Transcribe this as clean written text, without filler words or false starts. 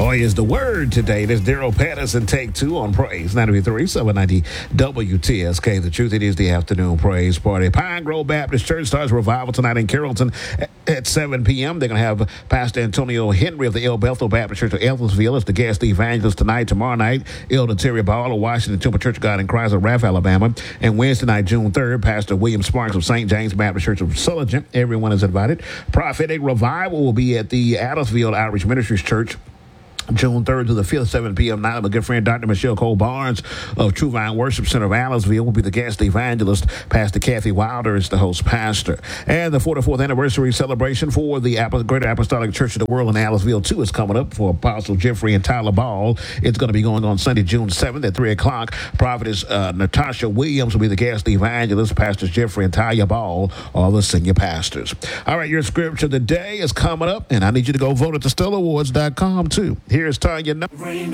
Joy is the word today. There's Daryl Patterson, take two on Praise 93, 790 WTSK. The truth, it is the afternoon praise party. Pine Grove Baptist Church starts revival tonight in Carrollton at 7 p.m. They're going to have Pastor Antonio Henry of the El Bethel Baptist Church of Ellisville as the guest evangelist tonight. Tomorrow night, Elder Terry Ball of Washington Temple Church of God in Christ of Raff, Alabama. And Wednesday night, June 3rd, Pastor William Sparks of St. James Baptist Church of Sulligent. Everyone is invited. Prophetic Revival will be at the Adelsville Outreach Ministries Church June 3rd to the 5th, 7 p.m. Night. My good friend Dr. Michelle Cole Barnes of True Vine Worship Center of Allisville will be the guest evangelist. Pastor Kathy Wilder is the host pastor. And the 44th anniversary celebration for the Greater Apostolic Church of the World in Allisville 2 is coming up for Apostle Jeffrey and Tyler Ball. It's going to be going on Sunday, June 7th at 3 o'clock. Prophetess Natasha Williams will be the guest evangelist. Pastors Jeffrey and Tyler Ball are the senior pastors. All right, your scripture of the day is coming up, and I need you to go vote at thestellawards.com too. Here's Tanya.